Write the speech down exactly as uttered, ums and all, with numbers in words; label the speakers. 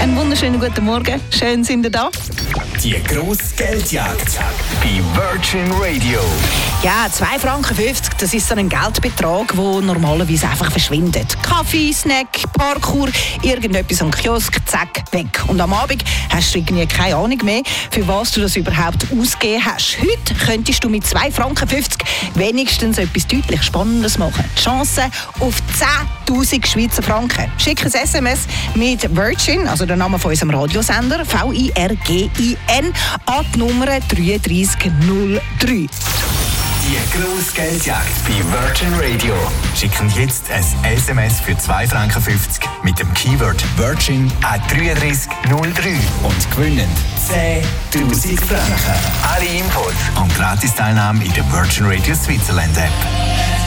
Speaker 1: Einen wunderschönen guten Morgen. Schön, sind ihr da.
Speaker 2: Die grosse Geldjagd bei Virgin Radio.
Speaker 1: Ja, zwei Franken fünfzig, das ist so ein Geldbetrag, der normalerweise einfach verschwindet. Kaffee, Snack, Parkour, irgendetwas am Kiosk, zack, weg. Und am Abend hast du irgendwie keine Ahnung mehr, für was du das überhaupt ausgegeben hast. Heute könntest du mit zwei Franken fünfzig wenigstens etwas deutlich Spannendes machen. Die Chance auf zehntausend Schweizer Franken. Schick ein S M S mit Virgin, also der Name von unserem Radiosender, V I R G I N, an die Nummer drei drei null drei.
Speaker 2: Die grosse Geldjagd bei Virgin Radio. Schicken jetzt ein S M S für zwei Franken fünfzig mit dem Keyword Virgin an drei drei null drei und gewinnen zehntausend Franken. Alle Infos und Gratis-Teilnahme in der Virgin Radio Switzerland App.